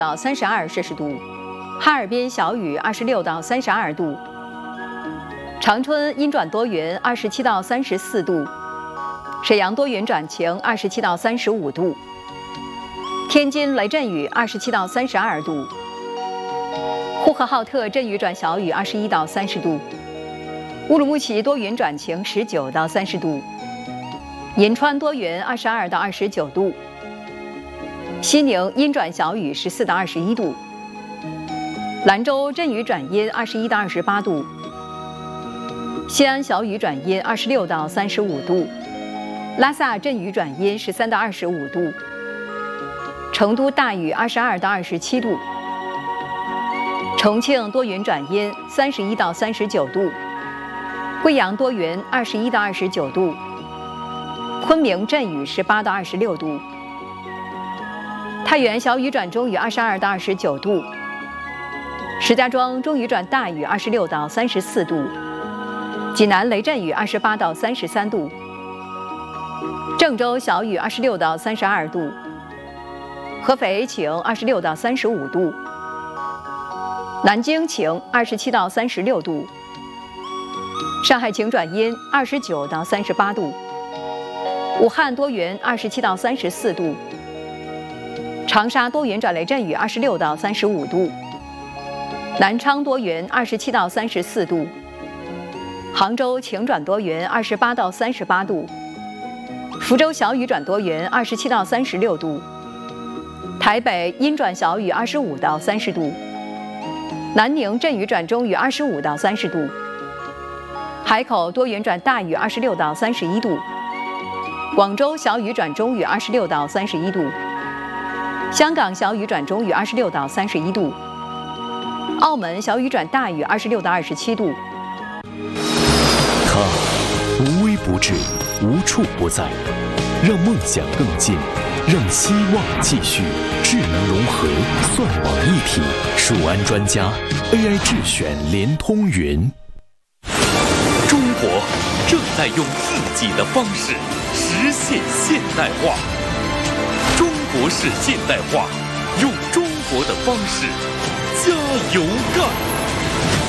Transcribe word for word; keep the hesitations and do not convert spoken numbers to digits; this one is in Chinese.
到三十二摄氏度，哈尔滨小雨二十六到三十二度，长春阴转多云二十七到三十四度，沈阳多云转晴二十七到三十五度，天津雷阵雨二十七到三十二度，呼和浩特阵雨转小雨二十一到三十度，乌鲁木齐多云转晴十九到三十度，银川多云二十二到二十九度。 西宁阴转小雨十四到二十一度，兰州阵雨转阴二十一到二十八度，西安小雨转阴二十六到三十五度，拉萨阵雨转阴十三到二十五度，成都大雨二十二到二十七度，重庆多云转阴三十一到三十九度，贵阳多云二十一到二十九度，昆明阵雨十八到二十六度。 太原小雨转中雨二十二到二十九度，石家庄中雨转大雨二十六到三十四度，济南雷阵雨二十八到三十三度，郑州小雨二十六到三十二度，合肥晴二十六到三十五度，南京晴二十七到三十六度，上海晴转阴二十九到三十八度，武汉多云二十七到三十四度。 长沙多云转雷阵雨，二十六到三十五度；南昌多云，二十七到三十四度；杭州晴转多云，二十八到三十八度；福州小雨转多云，二十七到三十六度；台北阴转小雨，二十五到三十度；南宁阵雨转中雨，二十五到三十度；海口多云转大雨，二十六到三十一度；广州小雨转中雨，二十六到三十一度。 香港小雨转中雨，二十六到三十一度；澳门小雨转大雨，二十六到二十七度。 它无微不至，无处不在，让梦想更近，让希望继续。智能融合，算网一体，数安专家 A I 智选联通云。 中国正在用自己的方式实现现代化。 中国式现代化，用中国的方式加油干！